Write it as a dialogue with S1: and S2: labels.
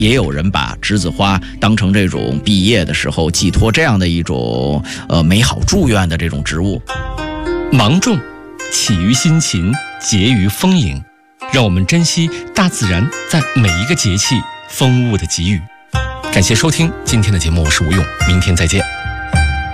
S1: 也有人把栀子花当成这种毕业的时候寄托这样的一种美好祝愿的这种植物。
S2: 芒种起于辛勤，结于丰盈，让我们珍惜大自然在每一个节气丰物的给予。感谢收听今天的节目，我是吴勇，明天再见。